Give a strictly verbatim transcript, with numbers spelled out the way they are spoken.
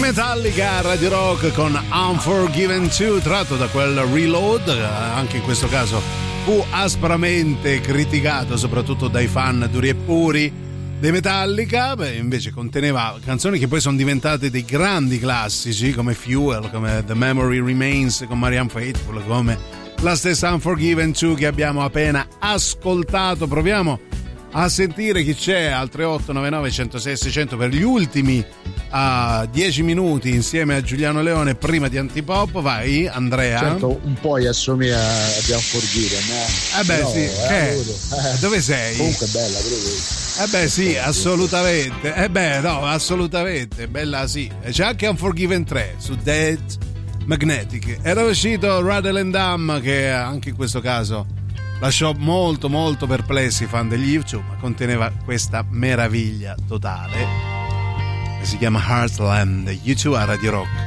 Metallica, Radio Rock con Unforgiven due, tratto da quel Reload. Anche in questo caso fu aspramente criticato soprattutto dai fan duri e puri dei Metallica. Beh, invece conteneva canzoni che poi sono diventate dei grandi classici come Fuel, come The Memory Remains con Marianne Faithfull, come la stessa Unforgiven due che abbiamo appena ascoltato. Proviamo a sentire chi c'è al tre otto nove nove uno zero sei sei zero zero per gli ultimi a uh, dieci minuti insieme a Giuliano Leone prima di Antipop. Vai Andrea. Certo, un po' gli assomiglia a Unforgiven, eh? Eh beh, però, sì, eh, eh, dove sei? Comunque è bella, però. Eh beh sì, assolutamente. Eh beh no, assolutamente, bella sì. C'è anche Unforgiven tre su Dead Magnetic. Era uscito Rattle and Dam, che anche in questo caso lasciò molto molto perplessi i fan degli U due, ma conteneva questa meraviglia totale che si chiama Heartland. U due a Radio Rock.